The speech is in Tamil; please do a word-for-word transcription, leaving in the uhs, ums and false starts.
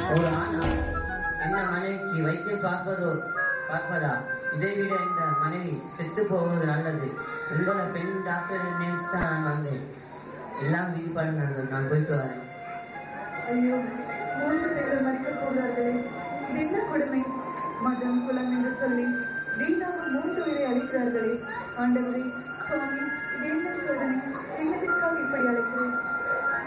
ஒரு ஆணா என்ன மனைவிக்கு வைத்தியம் பார்ப்பதோ பார்ப்பதா? இதைவிட இந்த மனைவி செத்து போவது நல்லது. உங்களை பெண் டாக்டர் நினைச்சுதான் நான் வந்தேன். எல்லாம் விதிப்பட நடந்தது. நான் போயிட்டு வரேன். ஐயோ, மூன்று பேர்கள் மறிக்க போகிறார்களே, இது என்ன கொடுமை! மதம் குலம் என்று சொல்லி வீணாக மூன்று உயிரை அளிக்கிறார்களே. ஆண்டவரே, சுவாமி